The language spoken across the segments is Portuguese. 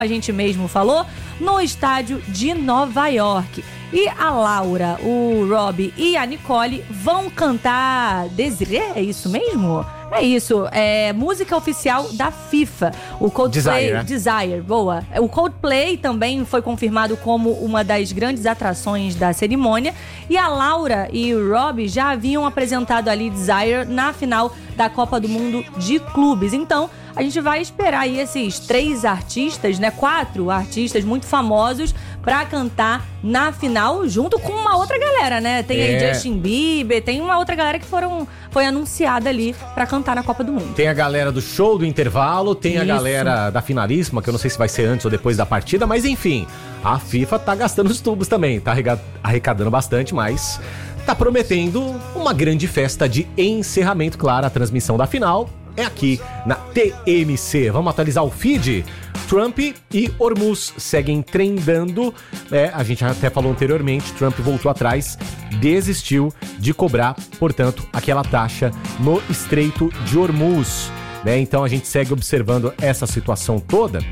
a gente mesmo falou, no estádio de Nova York. E a Laura, o Robbie e a Nicole vão cantar Desiree, é isso mesmo? É isso, é música oficial da FIFA. O Coldplay, Desire, boa. O Coldplay também foi confirmado como uma das grandes atrações da cerimônia. E a Laura e o Robbie já haviam apresentado ali Desire na final da Copa do Mundo de Clubes. Então, a gente vai esperar aí esses 3 artistas, né? 4 artistas muito famosos pra cantar na final, junto com uma outra galera, né? Tem aí Justin Bieber, tem uma outra galera que foi anunciada ali pra cantar na Copa do Mundo. Tem a galera do show do intervalo, tem a galera da finalíssima, que eu não sei se vai ser antes ou depois da partida, mas enfim, a FIFA tá gastando os tubos também, tá arrecadando bastante, mas tá prometendo uma grande festa de encerramento. Claro, a transmissão da final é aqui na TMC. Vamos atualizar o feed? Trump e Hormuz seguem trendando. A gente até falou anteriormente, Trump voltou atrás, desistiu de cobrar, portanto, aquela taxa no Estreito de Hormuz. Então a gente segue observando essa situação toda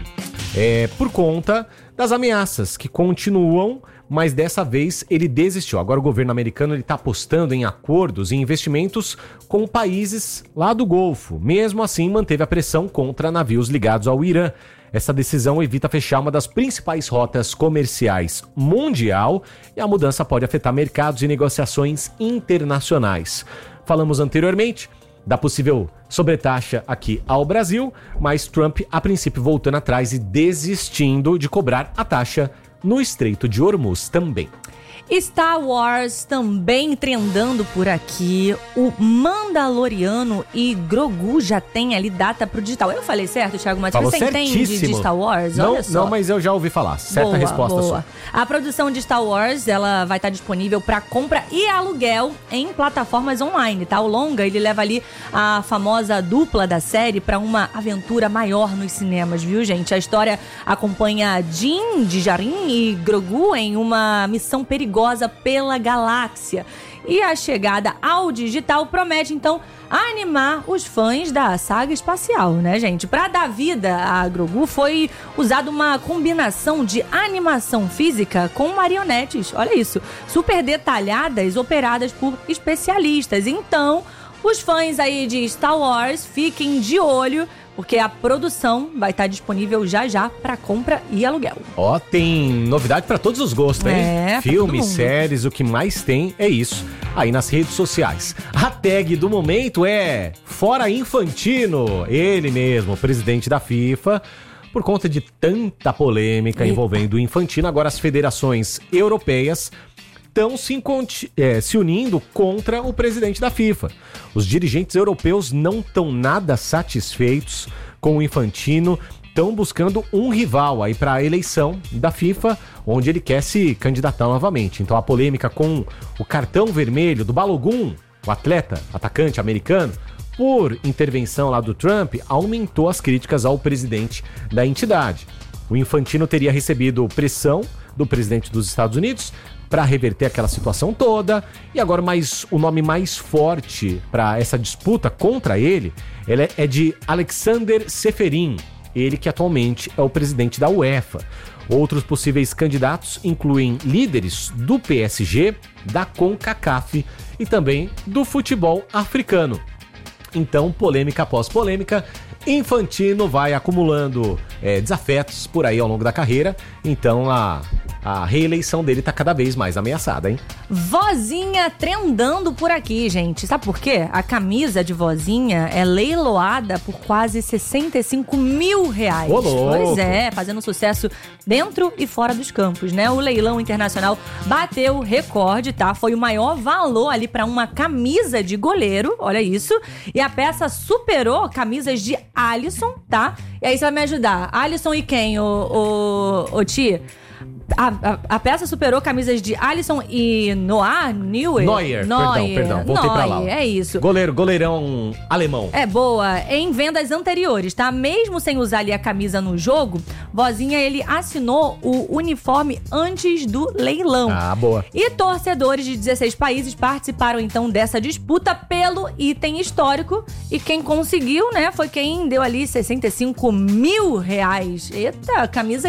por conta das ameaças que continuam, mas dessa vez ele desistiu. Agora o governo americano está apostando em acordos e investimentos com países lá do Golfo. Mesmo assim, manteve a pressão contra navios ligados ao Irã. Essa decisão evita fechar uma das principais rotas comerciais mundial e a mudança pode afetar mercados e negociações internacionais. Falamos anteriormente da possível sobretaxa aqui ao Brasil, mas Trump, a princípio, voltando atrás e desistindo de cobrar a taxa no Estreito de Hormuz também. Star Wars também trendando por aqui. O Mandaloriano e Grogu já tem ali data pro digital. Eu falei certo, Thiago Matheus? Você entende de Star Wars? Olha só. Não, mas eu já ouvi falar. Certa resposta sua. A produção de Star Wars, ela vai estar disponível para compra e aluguel em plataformas online, tá? O longa, ele leva ali a famosa dupla da série para uma aventura maior nos cinemas, viu, gente? A história acompanha Din Djarin e Grogu em uma missão perigosa pela galáxia. E a chegada ao digital promete, então, animar os fãs da saga espacial, né, gente? Para dar vida a Grogu foi usada uma combinação de animação física com marionetes, olha isso, super detalhadas, operadas por especialistas. Então, os fãs aí de Star Wars fiquem de olho, porque a produção vai estar disponível já para compra e aluguel. Tem novidade para todos os gostos, hein? Filmes, séries, o que mais tem é isso aí nas redes sociais. A tag do momento é Fora Infantino, ele mesmo, presidente da FIFA. Por conta de tanta polêmica envolvendo o Infantino, agora as federações europeias estão se unindo contra o presidente da FIFA. Os dirigentes europeus não estão nada satisfeitos com o Infantino, estão buscando um rival aí para a eleição da FIFA, onde ele quer se candidatar novamente. Então a polêmica com o cartão vermelho do Balogun, o atleta, atacante americano, por intervenção lá do Trump, aumentou as críticas ao presidente da entidade. O Infantino teria recebido pressão do presidente dos Estados Unidos para reverter aquela situação toda. E agora o nome mais forte para essa disputa contra ele é de Alexander Ceferin, ele que atualmente é o presidente da UEFA. Outros possíveis candidatos incluem líderes do PSG, da CONCACAF e também do futebol africano. Então, polêmica após polêmica, Infantino vai acumulando desafetos por aí ao longo da carreira. Então a reeleição dele tá cada vez mais ameaçada, hein? Vozinha trendando por aqui, gente. Sabe por quê? A camisa de Vozinha é leiloada por quase R$65 mil. Ô, louco. Pois é, fazendo sucesso dentro e fora dos campos, né? O leilão internacional bateu recorde, tá? Foi o maior valor ali pra uma camisa de goleiro, olha isso. E a peça superou camisas de Alisson, tá? E aí você vai me ajudar. Alisson e quem, ô Ti? A peça superou camisas de Alisson e Neuer. Perdão, voltei pra lá. É isso. Goleirão alemão. É boa. Em vendas anteriores, tá? Mesmo sem usar ali a camisa no jogo, Vozinha, ele assinou o uniforme antes do leilão. Ah, boa. E torcedores de 16 países participaram, então, dessa disputa pelo item histórico. E quem conseguiu, né, foi quem deu ali R$65 mil. Eita, camisa